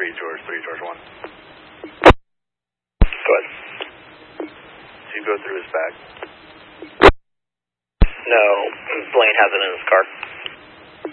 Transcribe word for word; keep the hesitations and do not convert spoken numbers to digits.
three George, three George one. Go ahead. Did you go through his bag? No, Blaine has it in his car.